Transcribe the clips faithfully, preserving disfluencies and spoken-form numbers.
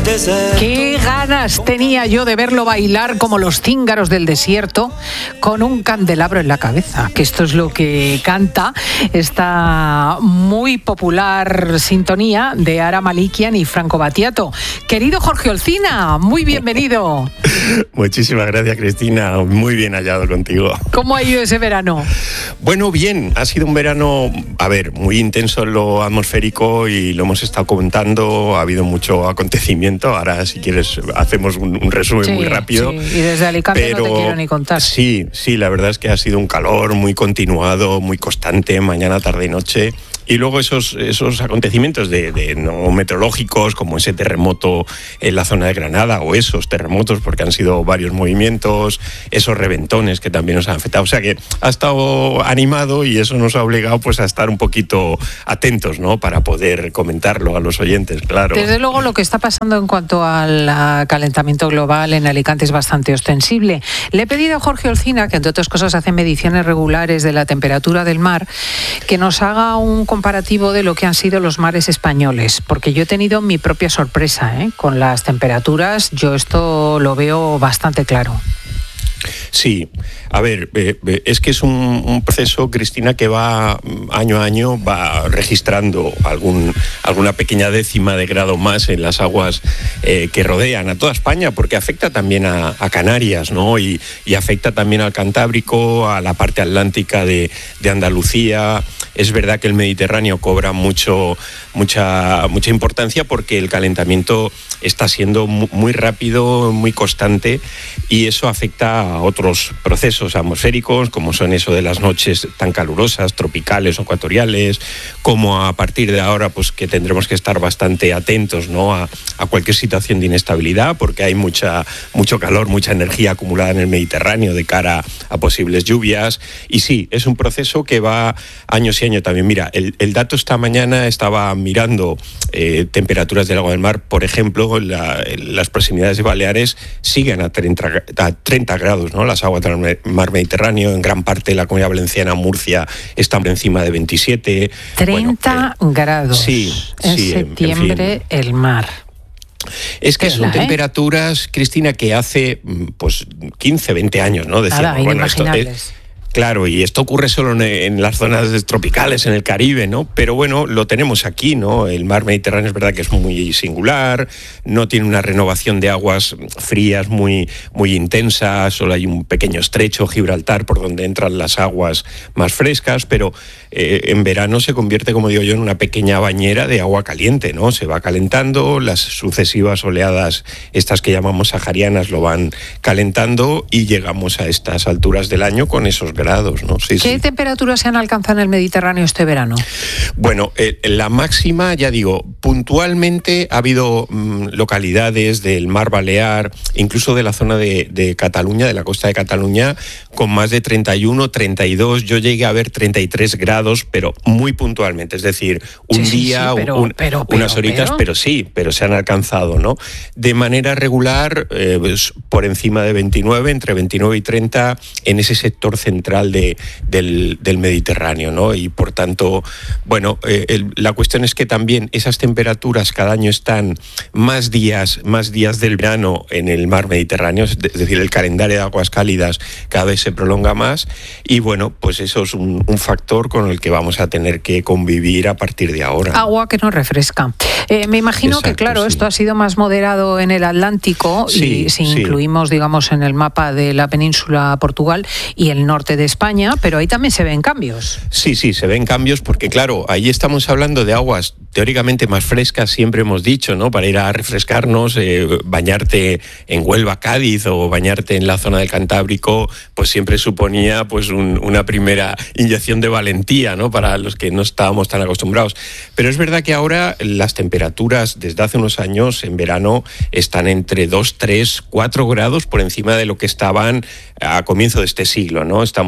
Qué ganas tenía yo de verlo bailar como los cíngaros del desierto con un candelabro en la cabeza, que esto es lo que canta esta muy popular sintonía de Ara Malikian y Franco Battiato. Querido Jorge Olcina, muy bienvenido. Muchísimas gracias, Cristina, muy bien hallado contigo. ¿Cómo ha ido ese verano? Bueno, bien, ha sido un verano, a ver, muy intenso en lo atmosférico y lo hemos estado comentando, ha habido mucho acontecimiento. Ahora, si quieres, hacemos un, un resumen sí, muy rápido. Sí. Y desde Alicante pero, no te quiero ni contar. Sí, sí, la verdad es que ha sido un calor muy continuado, muy constante, mañana, tarde y noche. Y luego esos, esos acontecimientos de, de no meteorológicos, como ese terremoto en la zona de Granada, o esos terremotos, porque han sido varios movimientos, esos reventones que también nos han afectado. O sea que ha estado animado y eso nos ha obligado pues a estar un poquito atentos, ¿no? Para poder comentarlo a los oyentes, claro. Desde luego lo que está pasando en cuanto al calentamiento global en Alicante es bastante ostensible. Le he pedido a Jorge Olcina, que entre otras cosas hace mediciones regulares de la temperatura del mar, que nos haga un comparativo de lo que han sido los mares españoles, porque yo he tenido mi propia sorpresa, ¿eh? Con las temperaturas, yo esto lo veo bastante claro. Sí, a ver, eh, es que es un, un proceso, Cristina, que va año a año, va registrando algún, alguna pequeña décima de grado más en las aguas eh, que rodean a toda España, porque afecta también a, a Canarias, ¿no? Y, y afecta también al Cantábrico, a la parte atlántica de, de Andalucía. Es verdad que el Mediterráneo cobra mucho, mucha, mucha importancia porque el calentamiento está siendo muy rápido, muy constante, y eso afecta a otros procesos atmosféricos, como son eso de las noches tan calurosas, tropicales o ecuatoriales, como a partir de ahora pues que tendremos que estar bastante atentos, ¿no? a, a cualquier situación de inestabilidad, porque hay mucha, mucho calor, mucha energía acumulada en el Mediterráneo de cara a posibles lluvias. Y sí, es un proceso que va años y años también. Mira, el, el dato esta mañana estaba mirando eh, temperaturas del agua del mar, por ejemplo, la, las proximidades de Baleares siguen a treinta, a treinta grados, ¿no? Las aguas del mar Mediterráneo, en gran parte de la Comunidad Valenciana, Murcia, están por encima de veintisiete. treinta bueno, eh, grados. Sí, en sí, septiembre, en fin. El mar. Es que son ¿eh? temperaturas, Cristina, que hace pues quince, veinte años, ¿no? Decíamos, Nada, bueno, esto es, claro, y esto ocurre solo en, en las zonas tropicales, en el Caribe, ¿no? Pero bueno, lo tenemos aquí, ¿no? El mar Mediterráneo es verdad que es muy singular, no tiene una renovación de aguas frías muy, muy intensa, solo hay un pequeño estrecho, Gibraltar, por donde entran las aguas más frescas, pero eh, en verano se convierte, como digo yo, en una pequeña bañera de agua caliente, ¿no? Se va calentando, las sucesivas oleadas, estas que llamamos saharianas, lo van calentando y llegamos a estas alturas del año con esos grados, ¿no? Sí, ¿Qué sí. temperaturas se han alcanzado en el Mediterráneo este verano? Bueno, eh, la máxima, ya digo, puntualmente ha habido mmm, localidades del Mar Balear, incluso de la zona de, de Cataluña, de la costa de Cataluña, con más de treinta y uno, treinta y dos, yo llegué a ver treinta y tres grados, pero muy puntualmente, es decir, un sí, día, sí, sí, pero, un, pero, pero, unas horitas, pero... pero sí, pero se han alcanzado, ¿no? De manera regular, eh, pues, por encima de veintinueve, entre veintinueve y treinta, en ese sector central De, del, del Mediterráneo, ¿no? Y por tanto, bueno, eh, el, la cuestión es que también esas temperaturas cada año están más días, más días del verano en el mar Mediterráneo, es decir, el calendario de aguas cálidas cada vez se prolonga más, y bueno, pues eso es un, un factor con el que vamos a tener que convivir a partir de ahora. Agua que nos refresca. Eh, me imagino Exacto, que, claro, sí. Esto ha sido más moderado en el Atlántico, sí, y si sí. incluimos, digamos, en el mapa de la península Portugal y el norte de España, pero ahí también se ven cambios. Sí, sí, se ven cambios porque, claro, ahí estamos hablando de aguas teóricamente más frescas, siempre hemos dicho, ¿no? Para ir a refrescarnos, eh, bañarte en Huelva, Cádiz, o bañarte en la zona del Cantábrico, pues siempre suponía pues un, una primera inyección de valentía, ¿no? Para los que no estábamos tan acostumbrados. Pero es verdad que ahora las temperaturas desde hace unos años en verano están entre dos, tres, cuatro grados por encima de lo que estaban a comienzo de este siglo, ¿no? Estamos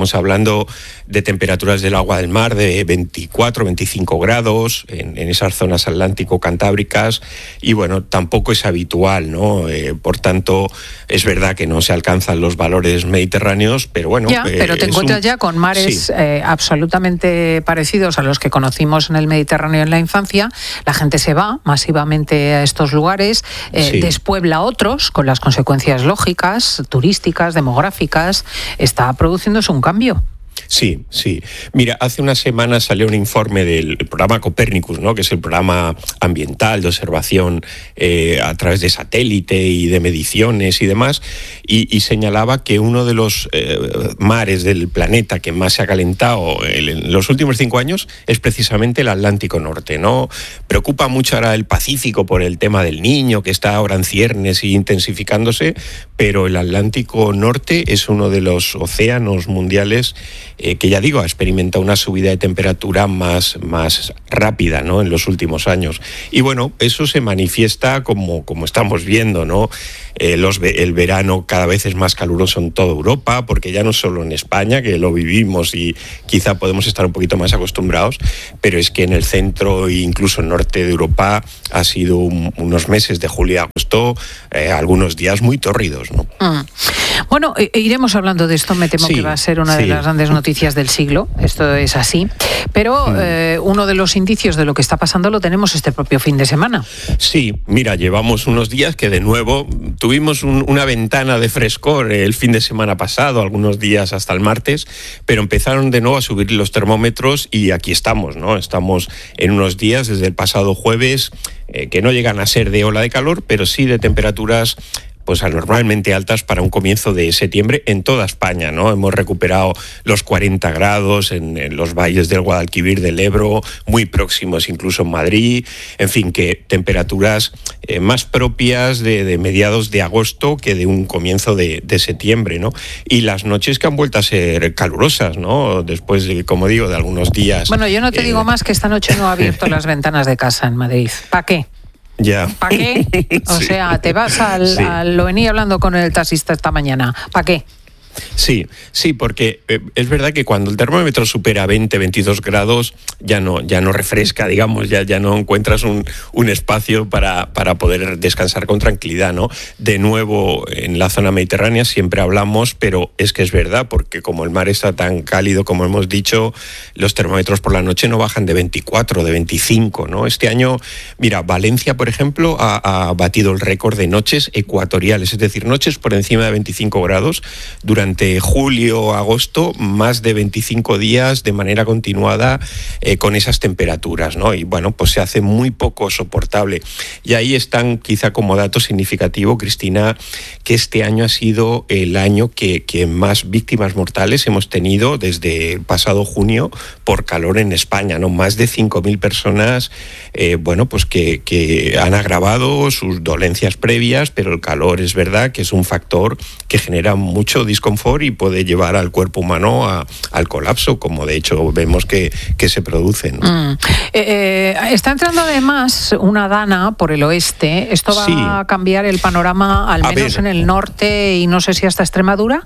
Estamos hablando de temperaturas del agua del mar de veinticuatro, veinticinco grados en, en esas zonas atlántico-cantábricas y bueno, tampoco es habitual, ¿no? Eh, por tanto, es verdad que no se alcanzan los valores mediterráneos, pero bueno... Ya, eh, pero te encuentras un... ya con mares sí. eh, absolutamente parecidos a los que conocimos en el Mediterráneo en la infancia. La gente se va masivamente a estos lugares, eh, sí. despuebla otros con las consecuencias lógicas, turísticas, demográficas. Está produciéndose un cambio. Sí, sí. Mira, hace unas semanas salió un informe del programa Copernicus, ¿no? Que es el programa ambiental de observación eh, a través de satélite y de mediciones y demás, y, y señalaba que uno de los eh, mares del planeta que más se ha calentado en los últimos cinco años es precisamente el Atlántico Norte, ¿no? Preocupa mucho ahora el Pacífico por el tema del Niño, que está ahora en ciernes y intensificándose, pero el Atlántico Norte es uno de los océanos mundiales Eh, que ya digo, ha experimentado una subida de temperatura más, más rápida, ¿no? En los últimos años. Y bueno, eso se manifiesta como, como estamos viendo, ¿no? Eh, los, el verano cada vez es más caluroso en toda Europa, porque ya no solo en España, que lo vivimos y quizá podemos estar un poquito más acostumbrados, pero es que en el centro e incluso el norte de Europa ha sido un, unos meses de julio y agosto, eh, algunos días muy tórridos, ¿no? Mm. Bueno, eh, iremos hablando de esto, me temo sí, que va a ser una sí. de las grandes noticias del siglo, esto es así, pero mm. eh, uno de los indicios de lo que está pasando lo tenemos este propio fin de semana. Sí, mira, llevamos unos días que de nuevo tuvimos un, una ventana de frescor el fin de semana pasado, algunos días hasta el martes, pero empezaron de nuevo a subir los termómetros y aquí estamos, ¿no? Estamos en unos días desde el pasado jueves eh, que no llegan a ser de ola de calor, pero sí de temperaturas pues anormalmente altas para un comienzo de septiembre en toda España, ¿no? Hemos recuperado los cuarenta grados en, en los valles del Guadalquivir, del Ebro, muy próximos incluso en Madrid, en fin, que temperaturas eh, más propias de, de mediados de agosto que de un comienzo de, de septiembre, ¿no? Y las noches que han vuelto a ser calurosas, ¿no? Después, de, como digo, de algunos días... Bueno, yo no te eh... digo más que esta noche no he abierto las ventanas de casa en Madrid. ¿Para qué? Ya. ¿Para qué? O sí. sea, te vas al, sí. al... Lo venía hablando con el taxista esta mañana. ¿Para qué? Sí, sí, porque eh, es verdad que cuando el termómetro supera veinte, veintidós grados ya no, ya no refresca, digamos, ya, ya no encuentras un, un espacio para, para poder descansar con tranquilidad, ¿no? De nuevo, en la zona mediterránea siempre hablamos, pero es que es verdad, porque como el mar está tan cálido, como hemos dicho, los termómetros por la noche no bajan de veinticuatro, de veinticinco, ¿no? Este año, mira, Valencia, por ejemplo, ha, ha batido el récord de noches ecuatoriales, es decir, noches por encima de veinticinco grados durante Durante julio, agosto, más de veinticinco días de manera continuada eh, con esas temperaturas, ¿no? Y bueno, pues se hace muy poco soportable. Y ahí están, quizá como dato significativo, Cristina, que este año ha sido el año que, que más víctimas mortales hemos tenido desde el pasado junio por calor en España, ¿no? Más de cinco mil personas, eh, bueno, pues que, que han agravado sus dolencias previas, pero el calor es verdad que es un factor que genera mucho disconfort y puede llevar al cuerpo humano a, al colapso, como de hecho vemos que, que se produce, ¿no? Mm. Eh, está entrando además una dana por el oeste. ¿Esto va sí. a cambiar el panorama, al menos en el norte y no sé si hasta Extremadura?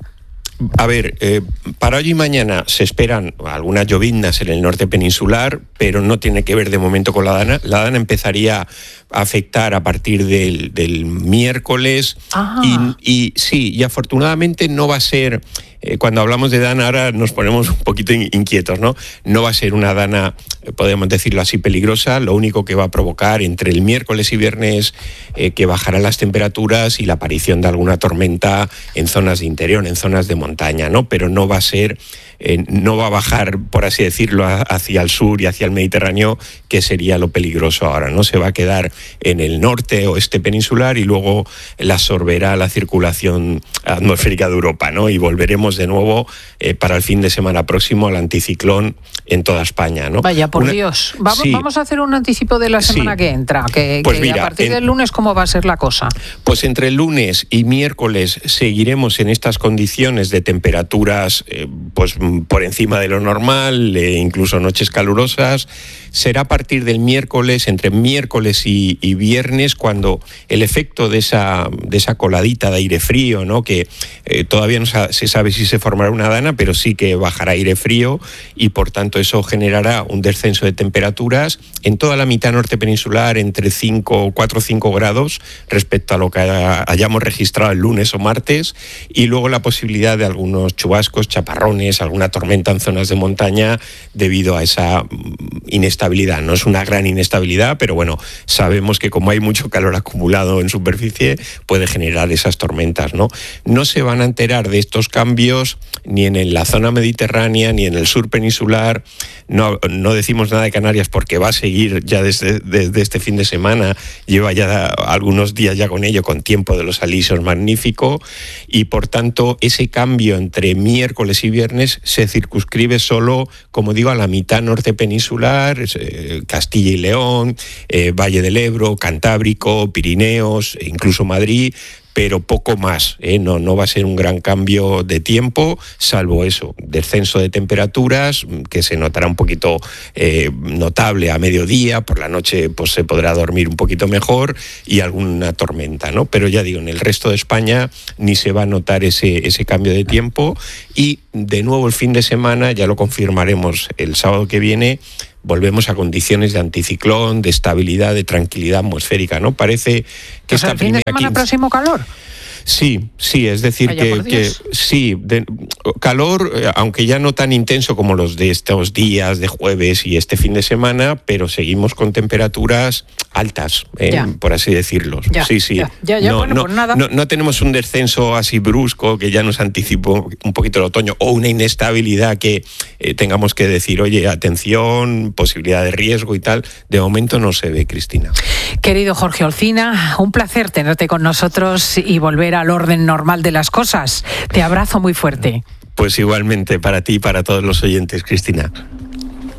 A ver, eh, para hoy y mañana se esperan algunas lloviznas en el norte peninsular, pero no tiene que ver de momento con la dana. La dana empezaría a afectar a partir del, del miércoles y, y sí, y afortunadamente no va a ser... Eh, cuando hablamos de dana ahora nos ponemos un poquito inquietos, ¿no? No va a ser una dana, podemos decirlo así, peligrosa. Lo único que va a provocar entre el miércoles y viernes eh, que bajarán las temperaturas y la aparición de alguna tormenta en zonas de interior, en zonas de montaña, ¿no? Pero no va a ser, eh, no va a bajar, por así decirlo, hacia el sur y hacia el Mediterráneo, que sería lo peligroso ahora, ¿no? Se va a quedar en el norte oeste peninsular y luego la absorberá la circulación atmosférica de Europa, ¿no? Y volveremos de nuevo eh, para el fin de semana próximo al anticiclón en toda España, ¿no? Vaya, por Una... Dios. Vamos, sí. vamos a hacer un anticipo de la semana sí. que entra, que, pues que mira, a partir en... del lunes, ¿cómo va a ser la cosa? Pues entre el lunes y miércoles seguiremos en estas condiciones de temperaturas eh, pues por encima de lo normal, eh, incluso noches calurosas. Será a partir del miércoles, entre miércoles y, y viernes, cuando el efecto de esa, de esa coladita de aire frío, ¿no? que eh, todavía no se sabe si se formará una dana, pero sí que bajará aire frío y por tanto eso generará un descenso de temperaturas en toda la mitad norte peninsular entre cinco, cuatro o cinco grados respecto a lo que hayamos registrado el lunes o martes, y luego la posibilidad de algunos chubascos, chaparrones, alguna tormenta en zonas de montaña debido a esa inestabilidad. No es una gran inestabilidad, pero bueno, sabemos que como hay mucho calor acumulado en superficie, puede generar esas tormentas, ¿no? No se van a enterar de estos cambios ni en la zona mediterránea ni en el sur peninsular. No, no decimos nada de Canarias porque va a seguir ya desde, desde este fin de semana, lleva ya algunos días ya con ello, con tiempo de los alisos magnífico, y por tanto ese cambio entre miércoles y viernes se circunscribe solo, como digo, a la mitad norte peninsular, eh, Castilla y León, eh, Valle del Ebro, Cantábrico, Pirineos, incluso Madrid, pero poco más, ¿eh? no, no va a ser un gran cambio de tiempo, salvo eso, descenso de temperaturas, que se notará un poquito eh, notable a mediodía, por la noche pues se podrá dormir un poquito mejor, y alguna tormenta, ¿no? Pero ya digo, en el resto de España ni se va a notar ese, ese cambio de tiempo, y de nuevo el fin de semana, ya lo confirmaremos el sábado que viene, volvemos a condiciones de anticiclón, de estabilidad, de tranquilidad atmosférica, ¿no? Parece que o sea, esta el fin de semana próximo calor. Sí, sí, es decir, que, que sí, de, calor, aunque ya no tan intenso como los de estos días de jueves y este fin de semana, pero seguimos con temperaturas altas, eh, por así decirlo. Ya, sí, sí. Ya, ya, ya, no, bueno, no, pues nada. No, no tenemos un descenso así brusco que ya nos anticipó un poquito el otoño, o una inestabilidad que eh, tengamos que decir, oye, atención, posibilidad de riesgo y tal. De momento no se ve, Cristina. Querido Jorge Olcina, un placer tenerte con nosotros y volver al orden normal de las cosas. Te abrazo muy fuerte. Pues igualmente para ti y para todos los oyentes, Cristina.